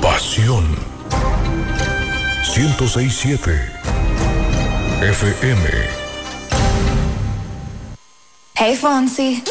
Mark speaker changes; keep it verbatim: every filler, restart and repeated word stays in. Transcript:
Speaker 1: Pasión. ciento seis punto siete F M.
Speaker 2: Hey, Fonsi.